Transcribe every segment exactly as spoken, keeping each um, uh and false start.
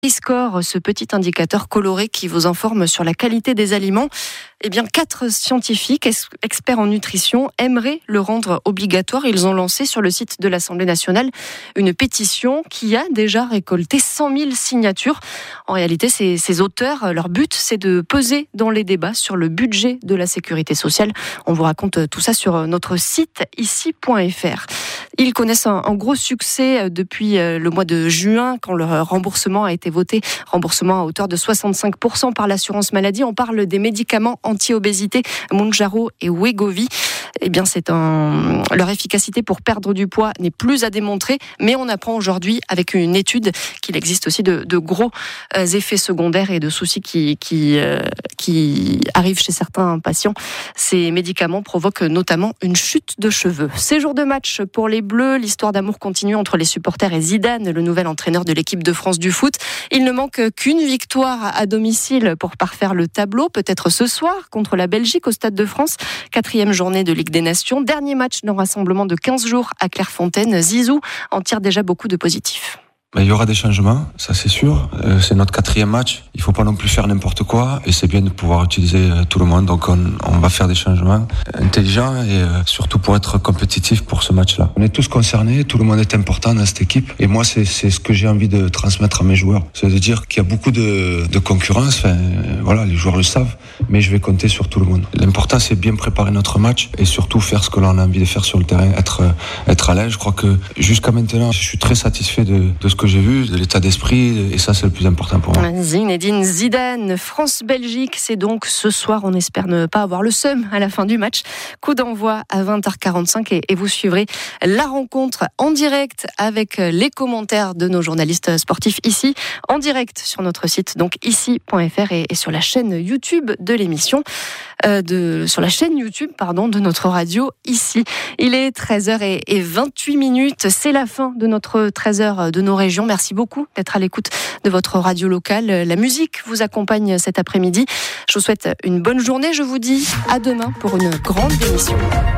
Nutri-Score, ce petit indicateur coloré qui vous informe sur la qualité des aliments. Eh bien, quatre scientifiques experts en nutrition aimeraient le rendre obligatoire. Ils ont lancé sur le site de l'Assemblée nationale une pétition qui a déjà récolté cent mille signatures. En réalité, ces, ces auteurs, leur but, c'est de peser dans les débats sur le budget de la sécurité sociale. On vous raconte tout ça sur notre site ici point f r. Ils connaissent un, un gros succès depuis le mois de juin, quand le remboursement a été voté, remboursement à hauteur de soixante-cinq pour cent par l'assurance maladie. On parle des médicaments anti-obésité, Mounjaro et Wegovy. Eh bien, c'est un... leur efficacité pour perdre du poids n'est plus à démontrer, mais on apprend aujourd'hui avec une étude qu'il existe aussi de, de gros effets secondaires et de soucis qui, qui, euh, qui arrivent chez certains patients. Ces médicaments provoquent notamment une chute de cheveux. C'est jour de match pour les Bleus. L'histoire d'amour continue entre les supporters et Zidane, le nouvel entraîneur de l'équipe de France du foot. Il ne manque qu'une victoire à domicile pour parfaire le tableau, peut-être ce soir contre la Belgique au Stade de France. Quatrième journée de Ligue des Nations. Dernier match d'un rassemblement de quinze jours à Clairefontaine. Zizou en tire déjà beaucoup de positifs. Il y aura des changements, ça c'est sûr. Euh, c'est notre quatrième match. Il faut pas non plus faire n'importe quoi et c'est bien de pouvoir utiliser tout le monde. Donc on, on va faire des changements intelligents et euh, surtout pour être compétitif pour ce match-là. On est tous concernés, tout le monde est important dans cette équipe et moi c'est, c'est ce que j'ai envie de transmettre à mes joueurs. C'est de dire qu'il y a beaucoup de, de concurrence. Enfin, euh, voilà, les joueurs le savent, mais je vais compter sur tout le monde. L'important c'est bien préparer notre match et surtout faire ce que l'on a envie de faire sur le terrain, être être à l'aise. Je crois que jusqu'à maintenant, je suis très satisfait de, de ce que j'ai vu, de l'état d'esprit, et ça c'est le plus important pour moi. Zinedine Zidane, France-Belgique, c'est donc ce soir. On espère ne pas avoir le seum à la fin du match. Coup d'envoi à vingt heures quarante-cinq et, et vous suivrez la rencontre en direct avec les commentaires de nos journalistes sportifs ici, en direct sur notre site, donc ici point f r et, et sur la chaîne YouTube de l'émission, euh, de, sur la chaîne YouTube pardon, de notre radio ici. Il est treize heures vingt-huit minutes, c'est la fin de notre treize heures de nos régions. Merci beaucoup d'être à l'écoute de votre radio locale. La musique vous accompagne cet après-midi. Je vous souhaite une bonne journée. Je vous dis à demain pour une grande émission.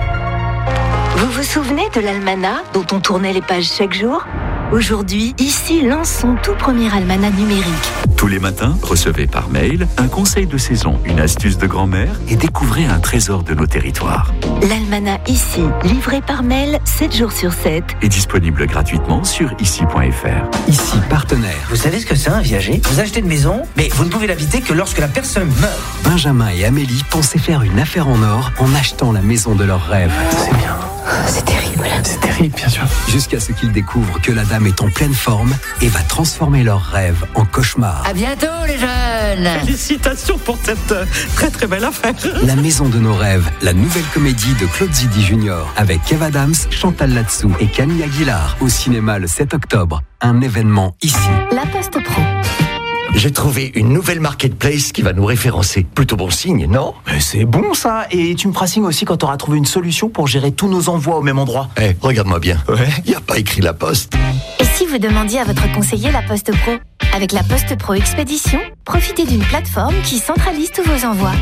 Vous vous souvenez de l'almanach dont on tournait les pages chaque jour ? Aujourd'hui, ici lance son tout premier almanach numérique. Tous les matins, recevez par mail un conseil de saison, une astuce de grand-mère et découvrez un trésor de nos territoires. L'almanach ici, livré par mail sept jours sur sept. Est disponible gratuitement sur ici point f r. Ici, partenaire. Vous savez ce que c'est un viager ? Vous achetez une maison, mais vous ne pouvez l'habiter que lorsque la personne meurt. Benjamin et Amélie pensaient faire une affaire en or en achetant la maison de leurs rêves. C'est bien. C'est terrible. C'est terrible, bien sûr. Jusqu'à ce qu'ils découvrent que la dame est en pleine forme et va transformer leurs rêves en cauchemar. À bientôt, les jeunes. Félicitations pour cette très très belle affaire. La maison de nos rêves, la nouvelle comédie de Claude Zidi Junior avec Kev Adams, Chantal Latsou et Camille Aguilar au cinéma le sept octobre. Un événement ici. La Poste Pro. J'ai trouvé une nouvelle marketplace qui va nous référencer. Plutôt bon signe, non ? Mais c'est bon ça. Et tu me feras signe aussi quand tu auras trouvé une solution pour gérer tous nos envois au même endroit. Eh, hey, regarde-moi bien. Ouais. Il n'y a pas écrit La Poste. Et si vous demandiez à votre conseiller La Poste Pro ? Avec La Poste Pro Expédition, profitez d'une plateforme qui centralise tous vos envois.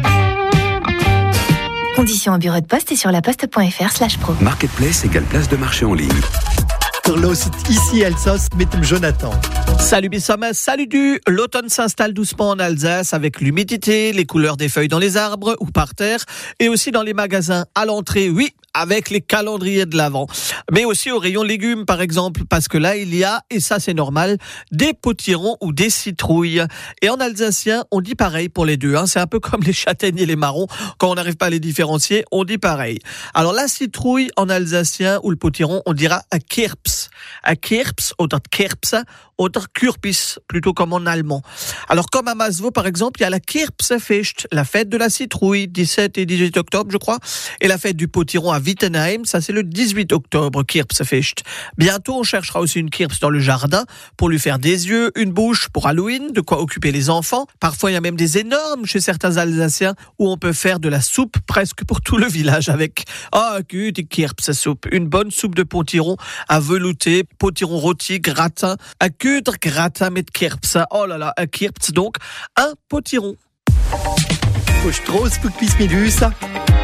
Conditions en bureau de poste et sur laposte point f r slash pro. Marketplace égale place de marché en ligne. Ici Alsace, mit dem Jonathan. Salut Bissama, salut du. L'automne s'installe doucement en Alsace avec l'humidité, les couleurs des feuilles dans les arbres ou par terre et aussi dans les magasins à l'entrée, oui, avec les calendriers de l'Avent. Mais aussi au rayon légumes par exemple, parce que là il y a, et ça c'est normal, des potirons ou des citrouilles. Et en alsacien, on dit pareil pour les deux, hein. C'est un peu comme les châtaignes et les marrons, quand on n'arrive pas à les différencier, on dit pareil. Alors la citrouille en alsacien ou le potiron, on dira à kirps. À kirps, oder kirpse, oder Kürbis, plutôt comme en allemand. Alors comme à Masvo par exemple, il y a la Kirpsefest, la fête de la citrouille, dix-sept et dix-huit octobre je crois, et la fête du potiron à Wittenheim, ça c'est le dix-huit octobre, Kirpsefest. Bientôt on cherchera aussi une kirps dans le jardin pour lui faire des yeux, une bouche pour Halloween, de quoi occuper les enfants. Parfois il y a même des énormes chez certains Alsaciens où on peut faire de la soupe presque pour tout le village avec ah, oh, die Kirpsesoupe, une bonne soupe de potiron à velouter, potiron rôti, gratin, à Köder gratin mit Kirps. Oh là là, un Kirps donc, un potiron. Au Strasse, bis mit Hüsa.